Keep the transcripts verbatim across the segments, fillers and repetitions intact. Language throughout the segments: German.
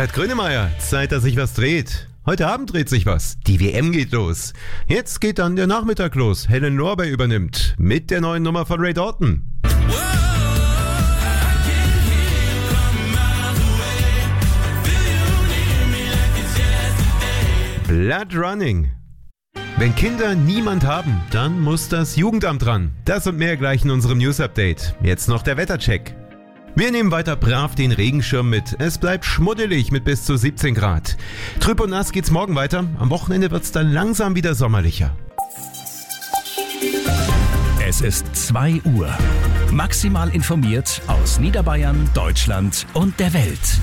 Herbert Grönemeyer, Zeit, dass sich was dreht. Heute Abend dreht sich was. Die W M geht los. Jetzt geht dann der Nachmittag los. Helen Lorber übernimmt mit der neuen Nummer von Ray Dalton. Blood Running. Wenn Kinder niemand haben, dann muss das Jugendamt dran. Das und mehr gleich in unserem News-Update. Jetzt noch der Wettercheck. Wir nehmen weiter brav den Regenschirm mit. Es bleibt schmuddelig mit bis zu siebzehn Grad. Trüb und nass geht's morgen weiter. Am Wochenende wird's dann langsam wieder sommerlicher. Es ist zwei Uhr. Maximal informiert aus Niederbayern, Deutschland und der Welt.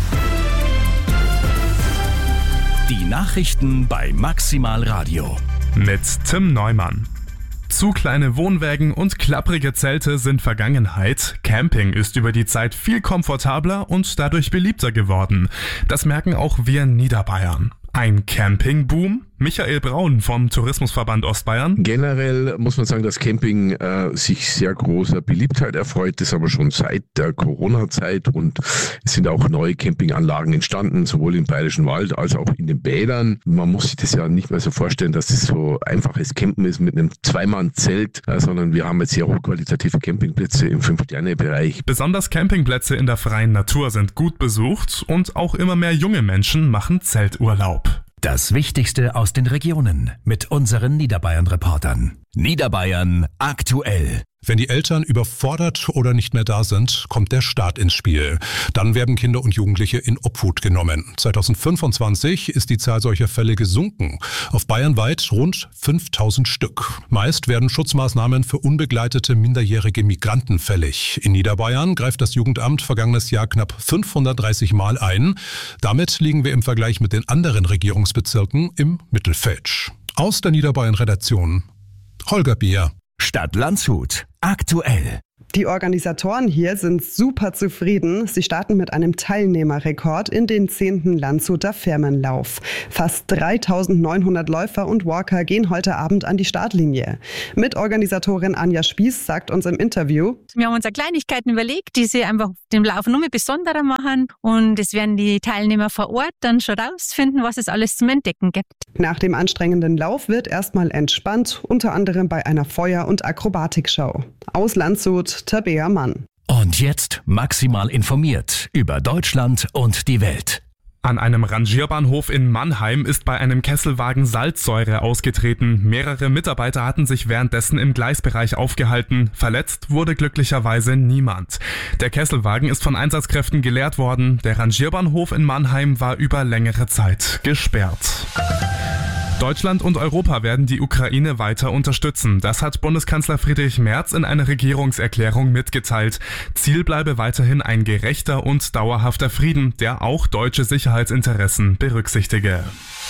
Die Nachrichten bei Maximal Radio. Mit Tim Neumann. Zu kleine Wohnwägen und klapprige Zelte sind Vergangenheit. Camping ist über die Zeit viel komfortabler und dadurch beliebter geworden. Das merken auch wir in Niederbayern. Ein Campingboom? Michael Braun vom Tourismusverband Ostbayern. Generell muss man sagen, dass Camping äh, sich sehr großer Beliebtheit erfreut. Das aber schon seit der Corona-Zeit und es sind auch neue Campinganlagen entstanden, sowohl im Bayerischen Wald als auch in den Bädern. Man muss sich das ja nicht mehr so vorstellen, dass es so einfaches Campen ist mit einem Zweimann-Zelt, äh, sondern wir haben jetzt sehr hochqualitative Campingplätze im Fünf-Sterne-Bereich. Besonders Campingplätze in der freien Natur sind gut besucht und auch immer mehr junge Menschen machen Zelturlaub. Das Wichtigste aus den Regionen mit unseren Niederbayern-Reportern. Niederbayern aktuell. Wenn die Eltern überfordert oder nicht mehr da sind, kommt der Staat ins Spiel. Dann werden Kinder und Jugendliche in Obhut genommen. zwanzig fünfundzwanzig ist die Zahl solcher Fälle gesunken. Auf bayernweit rund fünftausend Stück. Meist werden Schutzmaßnahmen für unbegleitete minderjährige Migranten fällig. In Niederbayern greift das Jugendamt vergangenes Jahr knapp fünfhundertdreißig Mal ein. Damit liegen wir im Vergleich mit den anderen Regierungsbezirken im Mittelfeld. Aus der Niederbayern-Redaktion Holger Bier. Stadt Landshut aktuell. Die Organisatoren hier sind super zufrieden. Sie starten mit einem Teilnehmerrekord in den zehnten Landshuter Firmenlauf. Fast dreitausendneunhundert Läufer und Walker gehen heute Abend an die Startlinie. Mitorganisatorin Anja Spieß sagt uns im Interview: Wir haben uns Kleinigkeiten überlegt, die sie einfach den Lauf noch mehr besonderer machen. Und es werden die Teilnehmer vor Ort dann schon rausfinden, was es alles zum Entdecken gibt. Nach dem anstrengenden Lauf wird erstmal entspannt, unter anderem bei einer Feuer- und Akrobatikshow. Aus Landshut, Tabea Mann. Und jetzt maximal informiert über Deutschland und die Welt. An einem Rangierbahnhof in Mannheim ist bei einem Kesselwagen Salzsäure ausgetreten. Mehrere Mitarbeiter hatten sich währenddessen im Gleisbereich aufgehalten. Verletzt wurde glücklicherweise niemand. Der Kesselwagen ist von Einsatzkräften geleert worden. Der Rangierbahnhof in Mannheim war über längere Zeit gesperrt. Deutschland und Europa werden die Ukraine weiter unterstützen. Das hat Bundeskanzler Friedrich Merz in einer Regierungserklärung mitgeteilt. Ziel bleibe weiterhin ein gerechter und dauerhafter Frieden, der auch deutsche Sicherheitsinteressen berücksichtige.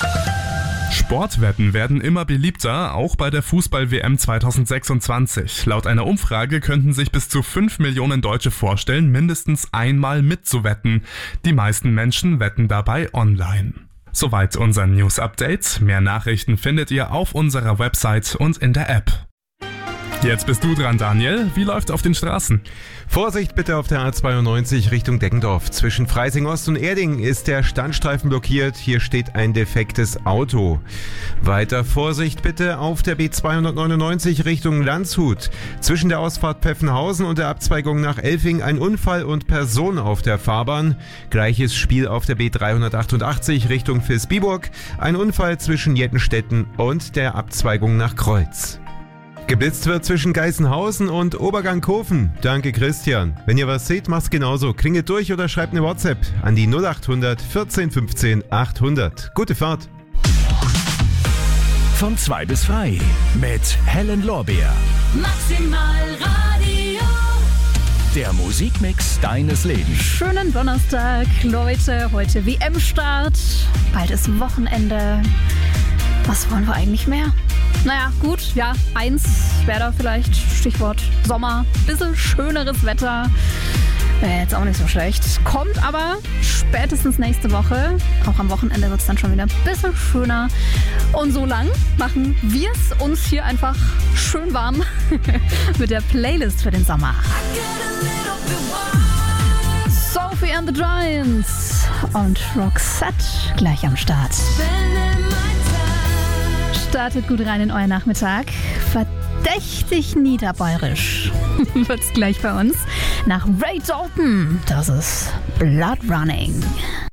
Sportwetten werden immer beliebter, auch bei der Fußball-W M zwanzig sechsundzwanzig. Laut einer Umfrage könnten sich bis zu fünf Millionen Deutsche vorstellen, mindestens einmal mitzuwetten. Die meisten Menschen wetten dabei online. Soweit unser News-Update. Mehr Nachrichten findet ihr auf unserer Website und in der App. Jetzt bist du dran, Daniel. Wie läuft auf den Straßen? Vorsicht bitte auf der A zweiundneunzig Richtung Deckendorf. Zwischen Freising Ost und Erding ist der Standstreifen blockiert. Hier steht ein defektes Auto. Weiter Vorsicht bitte auf der B zweihundertneunundneunzig Richtung Landshut. Zwischen der Ausfahrt Pfeffenhausen und der Abzweigung nach Elfing ein Unfall und Person auf der Fahrbahn. Gleiches Spiel auf der B dreihundertachtundachtzig Richtung Vilsbiburg. Ein Unfall zwischen Jettenstetten und der Abzweigung nach Kreuz. Geblitzt wird zwischen Geißenhausen und Oberganghofen. Danke Christian. Wenn ihr was seht, macht's genauso. Klingelt durch oder schreibt eine WhatsApp an die null achthundert vierzehn fünfzehn achthundert. Gute Fahrt. Von zwei bis frei mit Helen Lorbeer. Maximal Radio. Der Musikmix deines Lebens. Schönen Donnerstag, Leute. Heute W M-Start. Bald ist Wochenende. Was wollen wir eigentlich mehr? Naja, gut, ja, eins wäre da vielleicht, Stichwort Sommer, bisschen schöneres Wetter, wäre jetzt auch nicht so schlecht. Kommt aber spätestens nächste Woche, auch am Wochenende wird es dann schon wieder ein bisschen schöner. Und so lang machen wir es uns hier einfach schön warm mit der Playlist für den Sommer. So Sophie and the Giants und Roxette gleich am Start. Startet gut rein in euren Nachmittag. Verdächtig niederbayerisch wird's gleich bei uns. Nach Ray Dalton, das ist Blood Running.